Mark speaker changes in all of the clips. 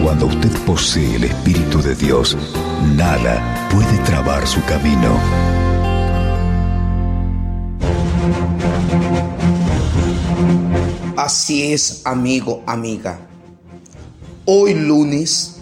Speaker 1: Cuando usted posee el Espíritu de Dios, nada puede trabar su camino.
Speaker 2: Así es, amigo, amiga. Hoy lunes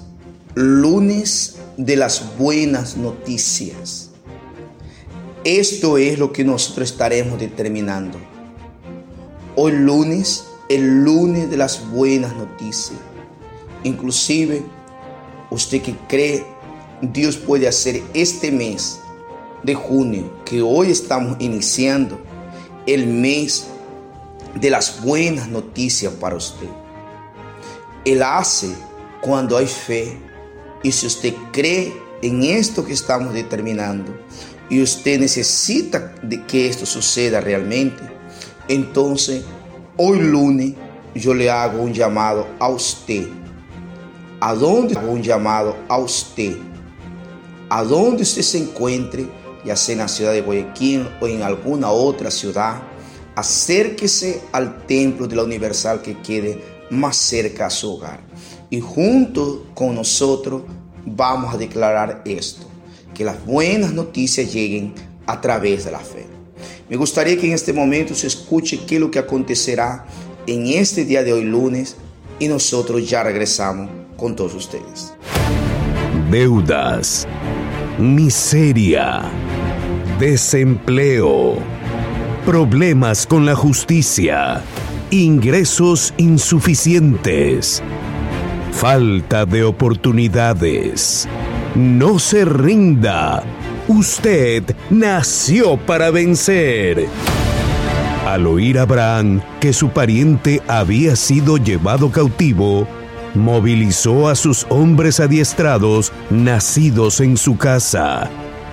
Speaker 2: de las buenas noticias. Esto es lo que nosotros estaremos determinando. Hoy lunes, el lunes de las buenas noticias. Inclusive, usted que cree, Dios puede hacer este mes de junio, que hoy estamos iniciando, el mes de las buenas noticias para usted. Él hace cuando hay fe. Y si usted cree en esto que estamos determinando y usted necesita de que esto suceda realmente, entonces hoy lunes yo le hago un llamado a usted. ¿A dónde hago un llamado a usted? A donde usted se encuentre, ya sea en la ciudad de Guayaquil o en alguna otra ciudad, acérquese al templo de la Universal que quede más cerca a su hogar. Y junto con nosotros vamos a declarar esto, que las buenas noticias lleguen a través de la fe. Me gustaría que en este momento se escuche qué es lo que acontecerá en este día de hoy lunes y nosotros ya regresamos con todos ustedes.
Speaker 1: Deudas, miseria, desempleo, problemas con la justicia, ingresos insuficientes, falta de oportunidades. No se rinda. Usted nació para vencer. Al oír Abraham que su pariente había sido llevado cautivo, movilizó a sus hombres adiestrados nacidos en su casa,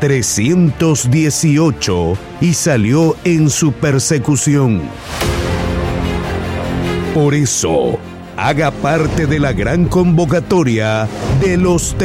Speaker 1: 318, y salió en su persecución. Por eso, haga parte de la gran convocatoria de los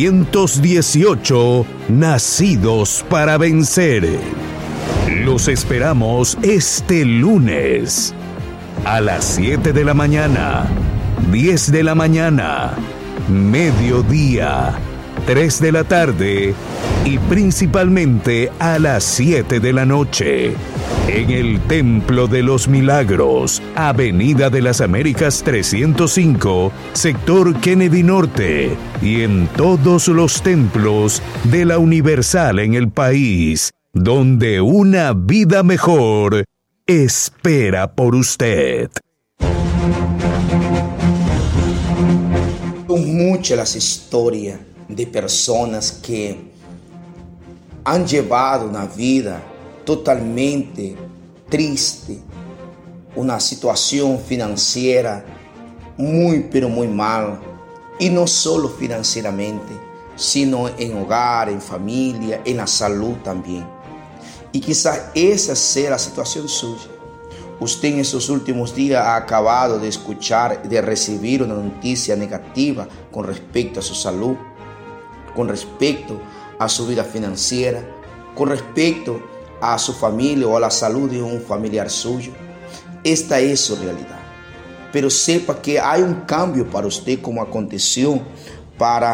Speaker 1: 318 nacidos para vencer. Los esperamos este lunes a las 7 de la mañana, 10 de la mañana, mediodía, 3 de la tarde y principalmente a las 7 de la noche. En el Templo de los Milagros, Avenida de las Américas 305, sector Kennedy Norte, y en todos los templos de la Universal en el país, donde una vida mejor espera por usted.
Speaker 2: Son muchas las historias de personas que han llevado una vida totalmente triste, una situación financiera muy pero muy mal, y no solo financieramente, sino en hogar, en familia, en la salud también. Y quizás esa sea la situación suya. Usted en estos últimos días ha acabado de escuchar, de recibir una noticia negativa con respecto a su salud, con respecto a su vida financiera, con respecto a su familia o a la salud de un familiar suyo. Esta es su realidad. Pero sepa que hay un cambio para usted, como aconteció para